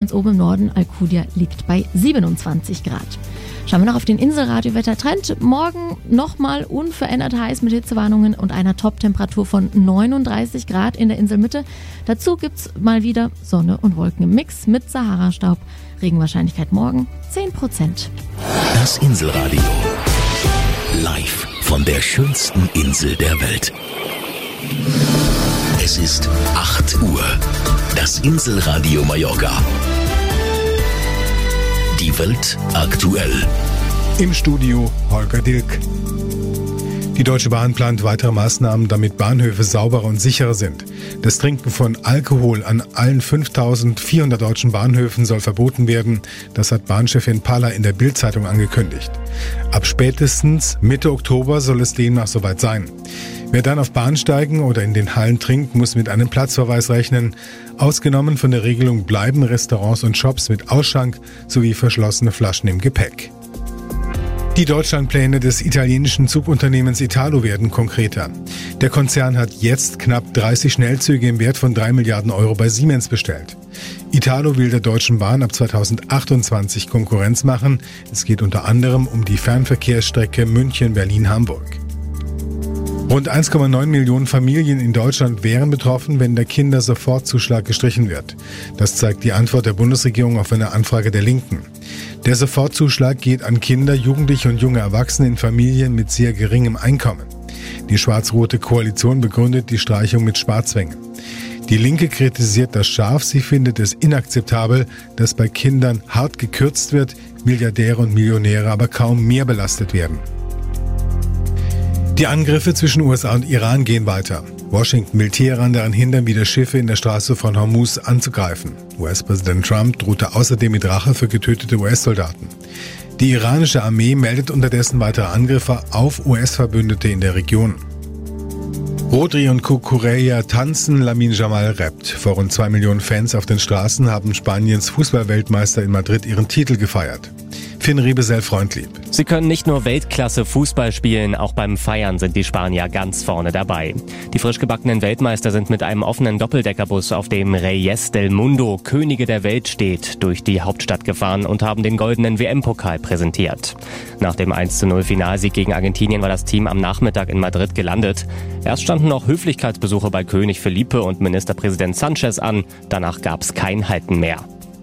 Ganz oben im Norden, Alcudia liegt bei 27 Grad. Schauen wir noch auf den Inselradio-Wettertrend. Morgen nochmal unverändert heiß mit Hitzewarnungen und einer Top-Temperatur von 39 Grad in der Inselmitte. Dazu gibt's mal wieder Sonne und Wolken im Mix mit Sahara-Staub. Regenwahrscheinlichkeit morgen 10%. Das Inselradio. Live von der schönsten Insel der Welt. Es ist 8 Uhr. Das Inselradio Mallorca. Die Welt aktuell. Im Studio Holger Dilk. Die Deutsche Bahn plant weitere Maßnahmen, damit Bahnhöfe sauberer und sicherer sind. Das Trinken von Alkohol an allen 5.400 deutschen Bahnhöfen soll verboten werden. Das hat Bahnchefin Palla in der Bild-Zeitung angekündigt. Ab spätestens Mitte Oktober soll es demnach soweit sein. Wer dann auf Bahnsteigen oder in den Hallen trinkt, muss mit einem Platzverweis rechnen. Ausgenommen von der Regelung bleiben Restaurants und Shops mit Ausschank sowie verschlossene Flaschen im Gepäck. Die Deutschlandpläne des italienischen Zugunternehmens Italo werden konkreter. Der Konzern hat jetzt knapp 30 Schnellzüge im Wert von 3 Milliarden Euro bei Siemens bestellt. Italo will der Deutschen Bahn ab 2028 Konkurrenz machen. Es geht unter anderem um die Fernverkehrsstrecke München-Berlin-Hamburg. Rund 1,9 Millionen Familien in Deutschland wären betroffen, wenn der Kindersofortzuschlag gestrichen wird. Das zeigt die Antwort der Bundesregierung auf eine Anfrage der Linken. Der Sofortzuschlag geht an Kinder, Jugendliche und junge Erwachsene in Familien mit sehr geringem Einkommen. Die schwarz-rote Koalition begründet die Streichung mit Sparzwängen. Die Linke kritisiert das scharf. Sie findet es inakzeptabel, dass bei Kindern hart gekürzt wird, Milliardäre und Millionäre aber kaum mehr belastet werden. Die Angriffe zwischen USA und Iran gehen weiter. Washington will Teheran daran hindern, wieder Schiffe in der Straße von Hormuz anzugreifen. US-Präsident Trump drohte außerdem mit Rache für getötete US-Soldaten. Die iranische Armee meldet unterdessen weitere Angriffe auf US-Verbündete in der Region. Rodri und Cucurella tanzen, Lamine Yamal rappt. Vor rund 2 Millionen Fans auf den Straßen haben Spaniens Fußballweltmeister in Madrid ihren Titel gefeiert. Finn Riebesell freundlieb. Sie können nicht nur Weltklasse Fußball spielen, auch beim Feiern sind die Spanier ganz vorne dabei. Die frisch gebackenen Weltmeister sind mit einem offenen Doppeldeckerbus, auf dem Reyes del Mundo, Könige der Welt steht, durch die Hauptstadt gefahren und haben den goldenen WM-Pokal präsentiert. Nach dem 1:0 Finalsieg gegen Argentinien war das Team am Nachmittag in Madrid gelandet. Erst standen noch Höflichkeitsbesuche bei König Felipe und Ministerpräsident Sanchez an, danach gab's kein Halten mehr.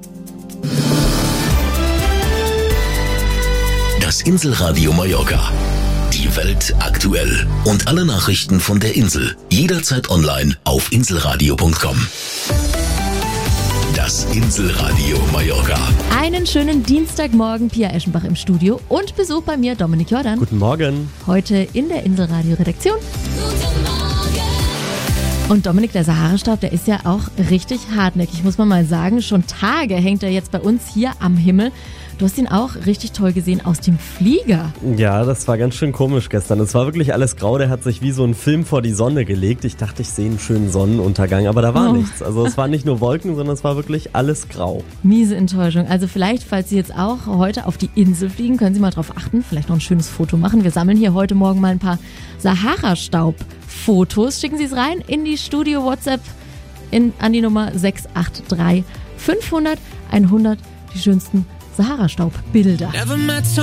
Das Inselradio Mallorca. Die Welt aktuell. Und alle Nachrichten von der Insel. Jederzeit online auf inselradio.com. Das Inselradio Mallorca. Einen schönen Dienstagmorgen, Pia Eschenbach im Studio und Besuch bei mir, Dominik Jordan. Guten Morgen. Heute in der Inselradio-Redaktion. Guten Morgen. Und Dominik, der Sahara-Staub, der ist ja auch richtig hartnäckig, muss man mal sagen. Schon Tage hängt er jetzt bei uns hier am Himmel. Du hast ihn auch richtig toll gesehen aus dem Flieger. Ja, das war ganz schön komisch gestern. Es war wirklich alles grau, der hat sich wie so ein Film vor die Sonne gelegt. Ich dachte, ich sehe einen schönen Sonnenuntergang, aber da war nichts. Also es war nicht nur Wolken, sondern es war wirklich alles grau. Miese Enttäuschung. Also vielleicht, falls Sie jetzt auch heute auf die Insel fliegen, können Sie mal drauf achten, vielleicht noch ein schönes Foto machen. Wir sammeln hier heute Morgen mal ein paar Sahara-Staub-Fotos. Schicken Sie es rein in die Studio-WhatsApp an die Nummer 683 500 100, die schönsten Sahara-Staub-Bilder.